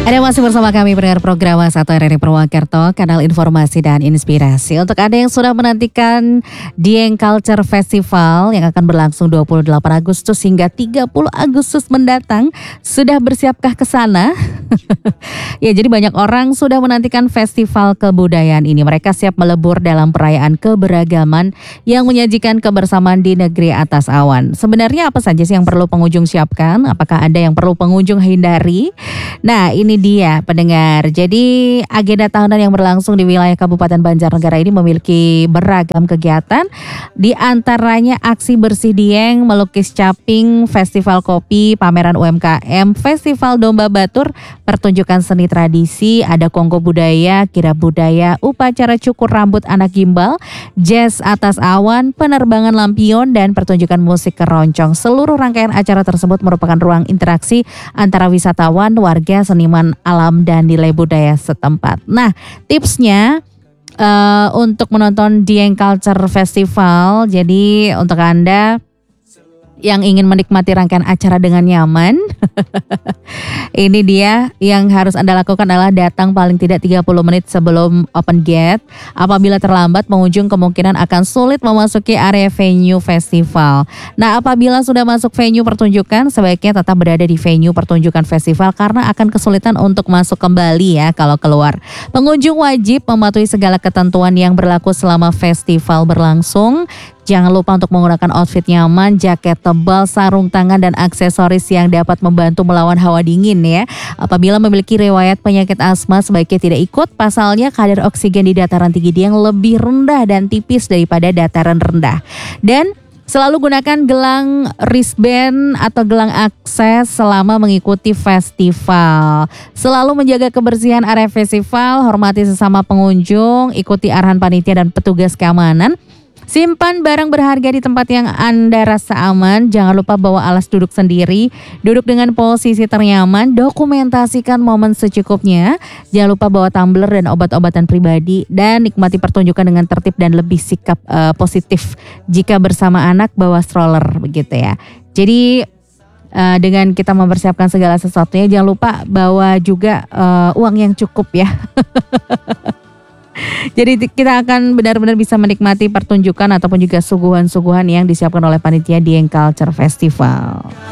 Anda masih bersama kami pendengar program 1 RRI Purwakarta, kanal informasi dan inspirasi. Untuk Anda yang sudah menantikan Dieng Culture Festival yang akan berlangsung 28 Agustus hingga 30 Agustus mendatang, sudah bersiapkah ke sana? Ya, jadi banyak orang sudah menantikan festival kebudayaan ini. Mereka siap melebur dalam perayaan keberagaman yang menyajikan kebersamaan di negeri atas awan. Sebenarnya apa saja sih yang perlu pengunjung siapkan? Apakah ada yang perlu pengunjung hindari? Nah, ini dia pendengar. Jadi agenda tahunan yang berlangsung di wilayah Kabupaten Banjarnegara ini memiliki beragam kegiatan. Di antaranya aksi bersih Dieng, melukis caping, festival kopi, pameran UMKM, festival domba batur, pertunjukan seni tradisi, ada kongko budaya, kirab budaya, upacara cukur rambut anak gimbal, jazz atas awan, penerbangan lampion, dan pertunjukan musik keroncong. Seluruh rangkaian acara tersebut merupakan ruang interaksi antara wisatawan, warga, seniman alam, dan nilai budaya setempat. Nah, tipsnya untuk menonton Dieng Culture Festival, jadi untuk Anda yang ingin menikmati rangkaian acara dengan nyaman, ini dia yang harus Anda lakukan adalah datang paling tidak 30 menit sebelum open gate. Apabila terlambat, pengunjung kemungkinan akan sulit memasuki area venue festival. Nah, apabila sudah masuk venue pertunjukan, sebaiknya tetap berada di venue pertunjukan festival karena akan kesulitan untuk masuk kembali ya kalau keluar. Pengunjung wajib mematuhi segala ketentuan yang berlaku selama festival berlangsung. Jangan lupa untuk menggunakan outfit nyaman, jaket tebal, sarung tangan, dan aksesoris yang dapat membantu melawan hawa dingin ya. Apabila memiliki riwayat penyakit asma, sebaiknya tidak ikut. Pasalnya kadar oksigen di dataran tinggi Dieng lebih rendah dan tipis daripada dataran rendah. Dan selalu gunakan gelang wristband atau gelang akses selama mengikuti festival. Selalu menjaga kebersihan area festival, hormati sesama pengunjung, ikuti arahan panitia dan petugas keamanan. Simpan barang berharga di tempat yang Anda rasa aman. Jangan lupa bawa alas duduk sendiri. Duduk dengan posisi ternyaman. Dokumentasikan momen secukupnya. Jangan lupa bawa tumbler dan obat-obatan pribadi. Dan nikmati pertunjukan dengan tertib dan lebih sikap positif. Jika bersama anak, bawa stroller begitu ya. Jadi dengan kita mempersiapkan segala sesuatunya, jangan lupa bawa juga uang yang cukup ya. Jadi kita akan benar-benar bisa menikmati pertunjukan ataupun juga suguhan-suguhan yang disiapkan oleh panitia Dieng Culture Festival.